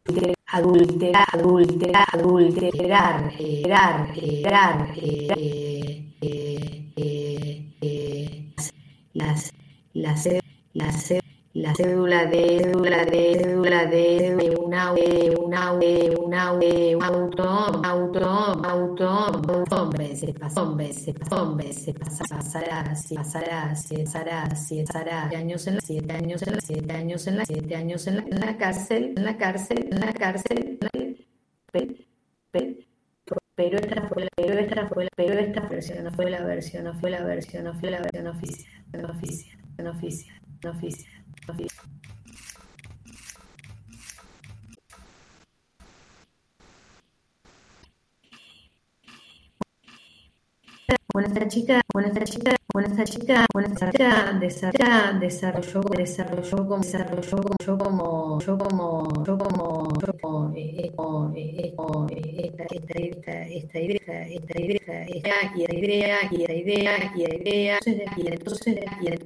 las, la cé- la cédula de un auto, hombre, se pasará, años en la, 7 años en la cárcel, pero esta versión no fue la versión oficial. Esta chica desarrolló esta idea, y entonces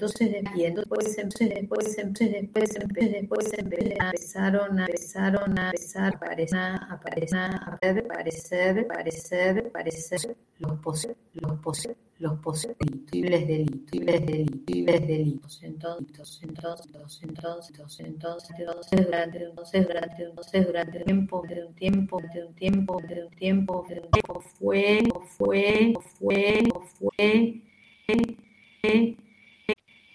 después empezaron a aparecer los posibles delitos. Entonces, durante un tiempo fue